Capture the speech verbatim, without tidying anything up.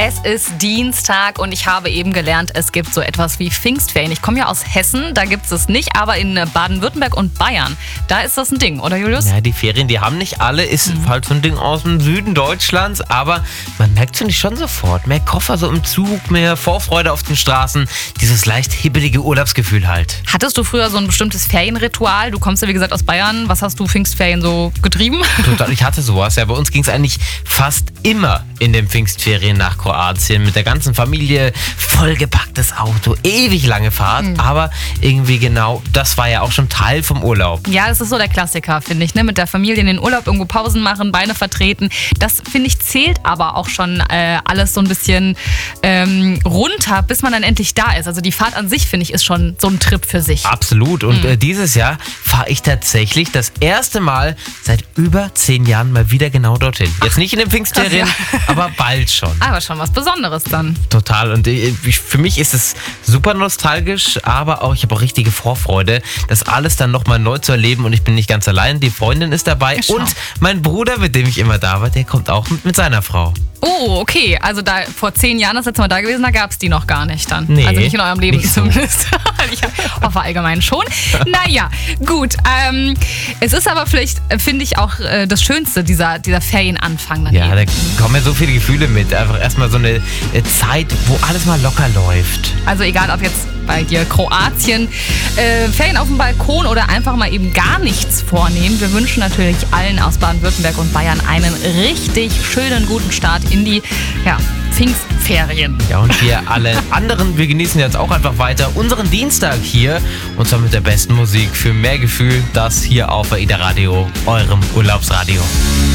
Es ist Dienstag und ich habe eben gelernt, es gibt so etwas wie Pfingstferien. Ich komme ja aus Hessen, da gibt es es nicht, aber in Baden-Württemberg und Bayern, da ist das ein Ding, oder Julius? Ja, die Ferien, die haben nicht alle, ist mhm. halt so ein Ding aus dem Süden Deutschlands, aber man merkt, finde ich, schon sofort. Mehr Koffer so im Zug, mehr Vorfreude auf den Straßen, dieses leicht hibbelige Urlaubsgefühl halt. Hattest du früher so ein bestimmtes Ferienritual? Du kommst ja, wie gesagt, aus Bayern. Was hast du Pfingstferien so getrieben? Total, ich hatte sowas. Ja, bei uns ging es eigentlich fast immer in den Pfingstferien nach Kroatien mit der ganzen Familie, vollgepacktes Auto, ewig lange Fahrt, mhm. aber irgendwie genau, das war ja auch schon Teil vom Urlaub. Ja, das ist so der Klassiker, finde ich, ne? Mit der Familie in den Urlaub irgendwo Pausen machen, Beine vertreten. Das, finde ich, zählt aber auch schon äh, alles so ein bisschen ähm, runter, bis man dann endlich da ist. Also die Fahrt an sich, finde ich, ist schon so ein Trip für sich. Absolut. Und mhm. äh, dieses Jahr fahre ich tatsächlich das erste Mal seit über zehn Jahren mal wieder genau dorthin. Jetzt nicht in den Pfingstferien, krass, ja. aber bald schon. Aber schon was Besonderes dann. Total. Und äh, für mich ist es super nostalgisch, aber auch ich habe auch richtige Vorfreude, das alles dann nochmal neu zu erleben. Und ich bin nicht ganz allein. Die Freundin ist dabei. Schau. Und mein Bruder, mit dem ich immer da war, der kommt auch mit, mit seiner Frau. Oh, okay. Also da vor zehn Jahren das letzte Mal da gewesen, da gab es die noch gar nicht dann. Nee, also nicht in eurem Leben nicht so. zumindest. Ich hoffe allgemein schon. Naja, gut. Ähm, es ist aber vielleicht, finde ich, auch äh, das Schönste, dieser, dieser Ferienanfang. Dann Ja, eben. da kommen ja so viele Gefühle mit. Einfach erstmal so eine äh, Zeit, wo alles mal locker läuft. Also egal, ob jetzt bei dir Kroatien, äh, Ferien auf dem Balkon oder einfach mal eben gar nichts vornehmen. Wir wünschen natürlich allen aus Baden-Württemberg und Bayern einen richtig schönen, guten Start in die ja, Pfingstferien. Ja, und wir alle anderen, wir genießen jetzt auch einfach weiter unseren Dienstag hier. Und zwar mit der besten Musik für mehr Gefühl. Das hier auf AIDA Radio, eurem Urlaubsradio.